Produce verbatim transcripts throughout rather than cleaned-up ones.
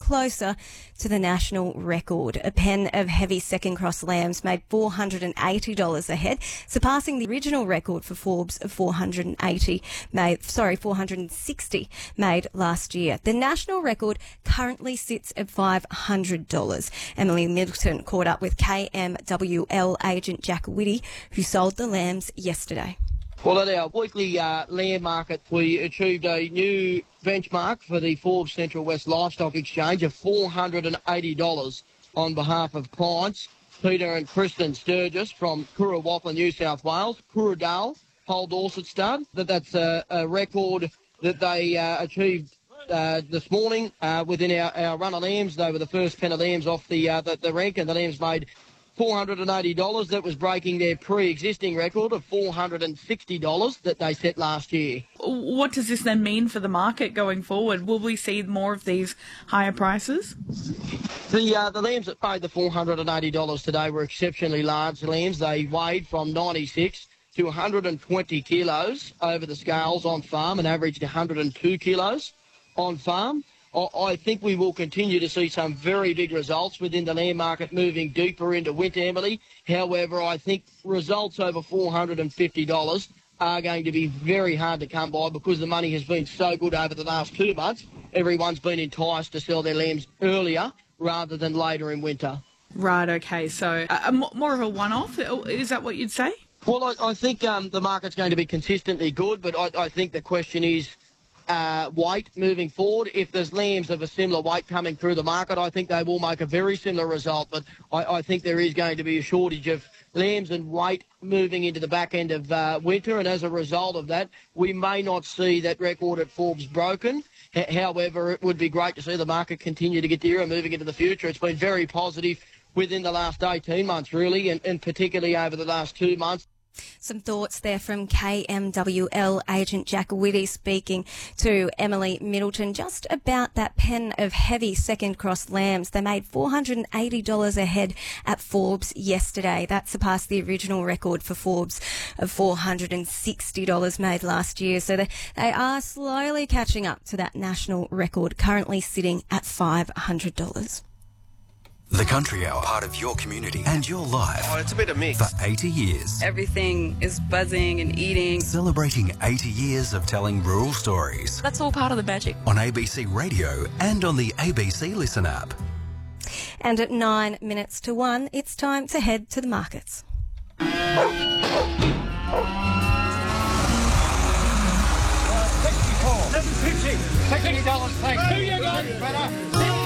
closer to the national record. A pen of heavy second cross lambs made four hundred eighty dollars a head, surpassing the original record for Forbes of four hundred eighty made, sorry, four hundred sixty made last year. The national record currently sits at five hundred dollars. Emily Middleton caught up with K M W L agent Jack Whitty, who sold the lambs yesterday. Well, at our weekly uh, lamb market, we achieved a new benchmark for the Forbes Central West Livestock Exchange of four hundred eighty dollars on behalf of clients Peter and Kristen Sturgis from Coorawappa, New South Wales, Cooradale, Hull Dorset Stud. That that's a, a record that they uh, achieved uh, this morning uh, within our, our run of lambs. They were the first pen of lambs off the, uh, the, the rank, and the lambs made four hundred eighty dollars. That was breaking their pre-existing record of four hundred sixty dollars that they set last year. What does this then mean for the market going forward? Will we see more of these higher prices? The uh, the lambs that paid the four hundred eighty dollars today were exceptionally large lambs. They weighed from ninety-six to one hundred twenty kilos over the scales on farm and averaged one hundred two kilos on farm. I think we will continue to see some very big results within the lamb market moving deeper into winter, Emily. However, I think results over four hundred fifty dollars are going to be very hard to come by because the money has been so good over the last two months. Everyone's been enticed to sell their lambs earlier rather than later in winter. Right, okay. So uh, more of a one-off, is that what you'd say? Well, I, I think um, the market's going to be consistently good, but I, I think the question is, Uh, weight moving forward. If there's lambs of a similar weight coming through the market, I think they will make a very similar result. But I, I think there is going to be a shortage of lambs and weight moving into the back end of uh, winter, and as a result of that, we may not see that record at Forbes broken. H- however, it would be great to see the market continue to get the era moving into the future. It's been very positive within the last eighteen months, really, and, and particularly over the last two months. Some thoughts there from K M W L agent Jack Whitty speaking to Emily Middleton just about that pen of heavy second cross lambs. They made four hundred eighty dollars a head at Forbes yesterday. That surpassed the original record for Forbes of four hundred sixty dollars made last year. So they, they are slowly catching up to that national record, currently sitting at five hundred dollars. The Country Hour, part of your community and your life. Oh, it's a bit of mix. For eighty years. Everything is buzzing and eating. Celebrating eighty years of telling rural stories. That's all part of the magic. On A B C Radio and on the A B C Listen app. And at nine minutes to one, it's time to head to the markets. seven fifty. sixty dollars, thanks. Who you got, better?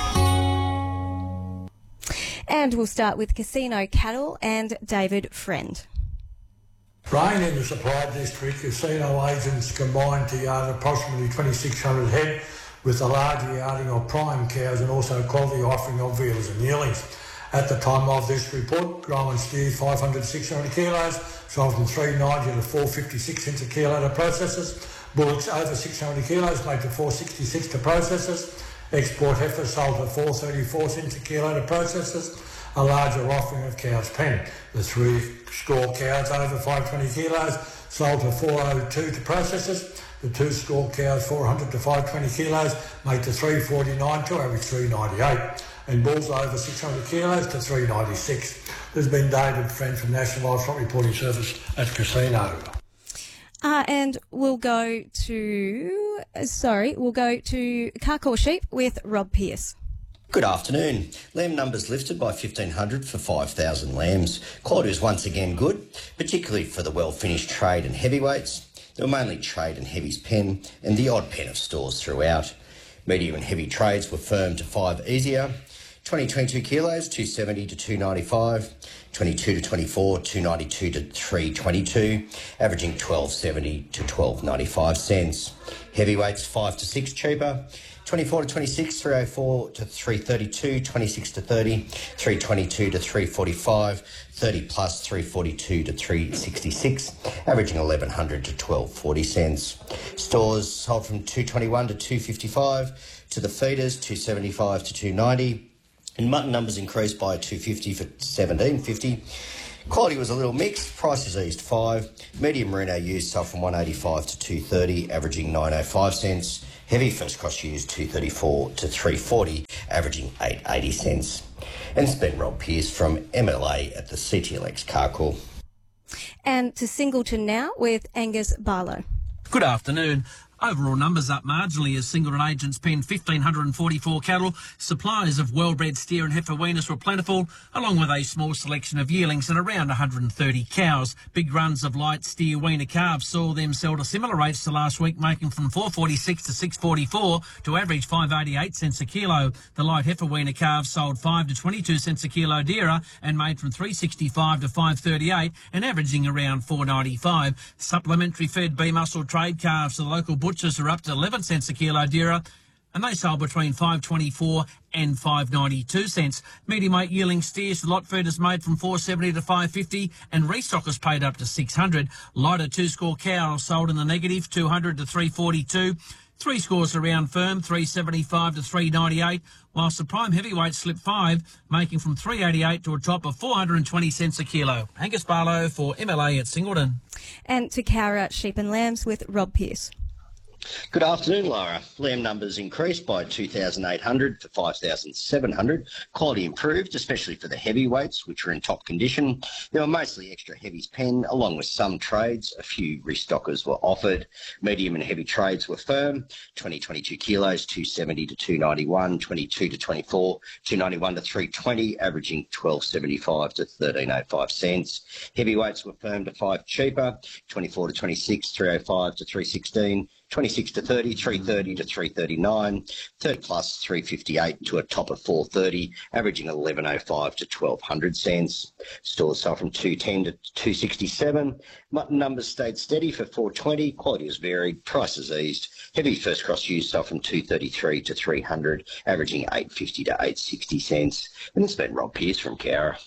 And we'll start with Casino Cattle and David Friend. Rain in the supply district, casino agents combined to yard approximately twenty-six hundred head with a larger yarding of prime cows and also quality offering of veals and yearlings. At the time of this report, growing steers five hundred to six hundred kilos, sold from three ninety to four fifty-six cents a kilo to processors. Bullocks over six hundred kilos made to four sixty-six to processors. Export heifers sold for four thirty-four cents a kilo to processors. A larger offering of cows pen. The three score cows over five hundred twenty kilos sold for four oh two to processors. The two score cows four hundred to five hundred twenty kilos made to three forty-nine to average three ninety-eight. And bulls over six hundred kilos to three ninety-six. There's been David Friend from National Livestock Reporting Service at Casino. Uh, and we'll go to, sorry, we'll go to Carcoar Sheep with Rob Pearce. Good afternoon. Lamb numbers lifted by fifteen hundred for five thousand lambs. Quality was once again good, particularly for the well-finished trade and heavyweights. There were mainly trade and heavies pen and the odd pen of stores throughout. Medium and heavy trades were firm to five easier. twenty to twenty-two kilos, two seventy to two ninety-five. twenty-two to twenty-four, two ninety-two to three twenty-two, averaging twelve seventy to twelve ninety-five cents. Heavyweights five to six cheaper. twenty-four to twenty-six, three oh four to three thirty-two, twenty-six to thirty, three twenty-two to three forty-five, thirty plus three forty-two to three sixty-six, averaging eleven hundred to twelve forty cents. Stores sold from two twenty-one to two fifty-five, to the feeders two seventy-five to two ninety, and mutton numbers increased by two fifty for seventeen fifty. Quality was a little mixed. Prices eased five. Medium merino ewes sold from one eighty-five to two thirty, averaging nine oh five cents. Heavy first cross ewes two thirty-four to three forty, averaging eight eighty cents. And it's been Rob Pearce from M L A at the C T L X Car Call. And to Singleton now with Angus Barlow. Good afternoon. Overall numbers up marginally as Singleton agents penned one thousand five hundred forty-four cattle. Supplies of well-bred steer and heifer weaners were plentiful, along with a small selection of yearlings and around one hundred thirty cows. Big runs of light steer weaner calves saw them sell to similar rates to last week, making from four forty-six to six forty-four to average five eighty-eight cents a kilo. The light heifer weaner calves sold five to twenty-two cents a kilo dearer and made from three sixty-five to five thirty-eight and averaging around four ninety-five. Supplementary fed B-muscle trade calves to the local butchers are up to eleven cents a kilo dearer, and they sold between five twenty-four and five ninety-two cents. Medium weight yearling steers to lot feeders made from four seventy to five fifty, and restockers paid up to six hundred. Lighter two-score cows sold in the negative, two hundred to three forty-two. Three scores around firm, three seventy-five to three ninety-eight, whilst the prime heavyweight slipped five, making from three eighty-eight to a top of four hundred twenty cents a kilo. Angus Barlow for M L A at Singleton. And to Cowra Sheep and Lambs with Rob Pearce. Good afternoon, Laura. Lamb numbers increased by two thousand eight hundred for five thousand seven hundred. Quality improved, especially for the heavyweights, which were in top condition. There were mostly extra heavies pen, along with some trades. A few restockers were offered. Medium and heavy trades were firm. twenty, twenty-two kilos, two seventy to two ninety-one. twenty-two to twenty-four, two ninety-one to three twenty, averaging twelve seventy-five to thirteen oh five cents. Heavyweights were firm to five cheaper. twenty-four to twenty-six, three oh five to three sixteen. twenty-six to thirty, three thirty to three thirty-nine, third plus three fifty-eight to a top of four thirty, averaging eleven oh five to twelve hundred cents. Stores sell from two ten to two sixty-seven. Mutton numbers stayed steady for four twenty. Quality was varied. Prices eased. Heavy first cross ewes sell from two thirty-three to three hundred, averaging eight fifty to eight sixty cents. And it's been Rob Pearce from Cowra.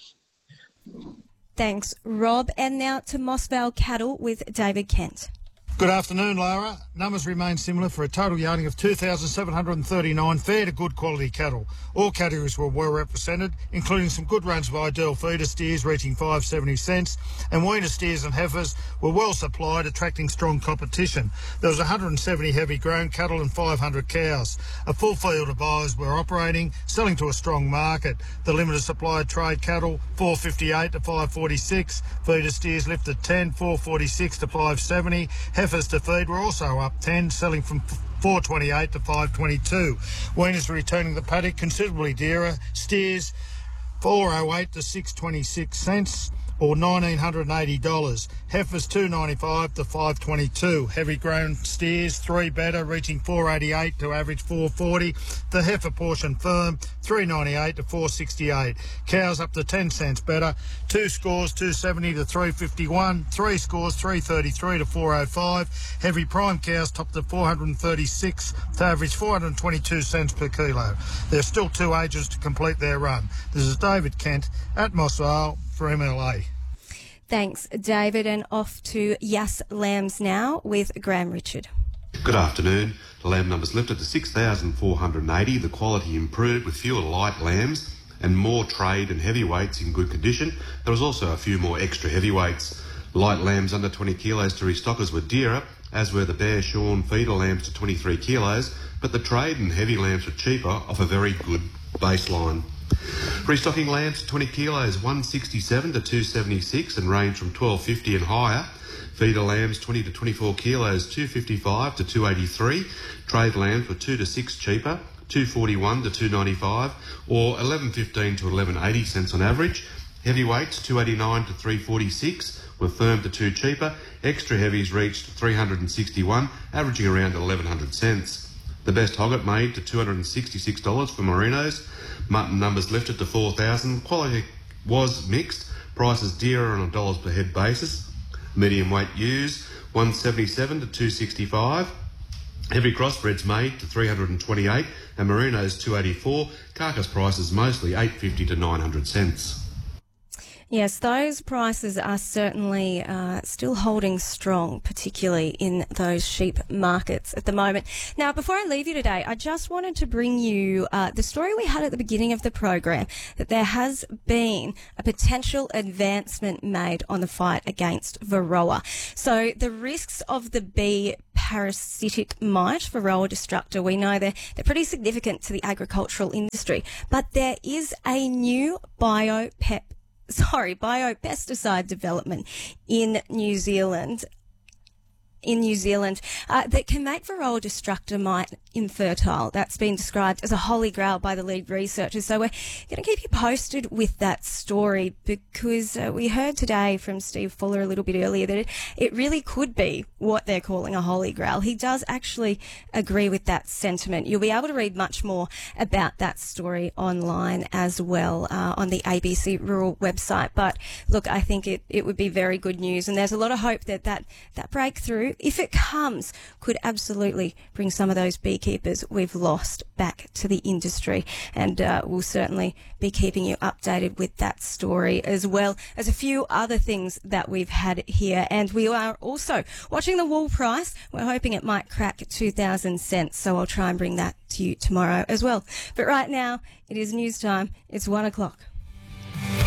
Thanks, Rob. And now to Mossvale Cattle with David Kent. Good afternoon, Lara. Numbers remain similar for a total yarding of two thousand seven hundred thirty-nine fair to good quality cattle. All categories were well represented, including some good runs of ideal feeder steers reaching five seventy cents, and weaner steers and heifers were well supplied, attracting strong competition. There was one hundred seventy heavy grown cattle and five hundred cows. A full field of buyers were operating, selling to a strong market. The limited supply trade cattle, four fifty-eight to five forty-six. Feeder steers lifted ten, four forty-six to five seventy. Heifers to feed were also up ten, selling from four twenty-eight to five twenty-two. Weaners were returning the paddock considerably dearer. Steers four oh eight to six twenty-six cents, or one thousand nine hundred eighty dollars. Heifers two ninety-five to five twenty-two. Heavy grown steers three better, reaching four eighty-eight to average four forty. The heifer portion firm three ninety-eight to four sixty-eight. Cows up to ten cents better. Two scores two seventy to three fifty-one. Three scores three thirty-three to four oh five. Heavy prime cows topped at four thirty-six to average four hundred twenty-two cents per kilo. There are still two ages to complete their run. This is David Kent at Mossvale for M L A. Thanks, David. And off to Yass Lambs now with Graham Richard. Good afternoon. The lamb numbers lifted to six thousand four hundred eighty. The quality improved with fewer light lambs and more trade and heavyweights in good condition. There was also a few more extra heavyweights. Light lambs under twenty kilos to restockers were dearer, as were the bare shorn feeder lambs to twenty-three kilos, but the trade and heavy lambs were cheaper off a very good baseline. Restocking lambs to twenty kilos, one sixty-seven to two seventy-six and range from twelve fifty and higher. Feeder lambs twenty to twenty-four kilos, two fifty-five to two eighty-three. Trade lambs were two to six cheaper, two forty-one to two ninety-five, or eleven fifteen to eleven eighty cents on average. Heavyweights two eighty-nine to three forty-six were firm to two cheaper. Extra heavies reached three sixty-one, averaging around eleven hundred cents. The best hogget made to two hundred sixty-six dollars for merinos. Mutton numbers lifted to four thousand. Quality was mixed. Prices dearer on a dollars per head basis. Medium weight ewes one seventy-seven to two sixty-five. Heavy crossbreds made to three hundred twenty-eight and merinos two eighty-four. Carcass prices mostly eight fifty to nine hundred cents. Yes, those prices are certainly uh, still holding strong, particularly in those sheep markets at the moment. Now, before I leave you today, I just wanted to bring you uh, the story we had at the beginning of the program, that there has been a potential advancement made on the fight against Varroa. So the risks of the bee parasitic mite, Varroa destructor, we know they're, they're pretty significant to the agricultural industry, but there is a new biopep Sorry, biopesticide development in New Zealand, in New Zealand, uh, that can make Varroa destructor mite infertile. That's been described as a holy grail by the lead researchers. So we're going to keep you posted with that story, because uh, we heard today from Steve Fuller a little bit earlier that it, it really could be what they're calling a holy grail. He does actually agree with that sentiment. You'll be able to read much more about that story online as well uh, on the A B C Rural website. But look, I think it, it would be very good news, and there's a lot of hope that that, that breakthrough, if it comes, could absolutely bring some of those beekeepers we've lost back to the industry. And uh, we'll certainly be keeping you updated with that story, as well as a few other things that we've had here. And we are also watching the wool price. We're hoping it might crack two thousand cents, so I'll try and bring that to you tomorrow as well. But right now, it is news time. It's one o'clock.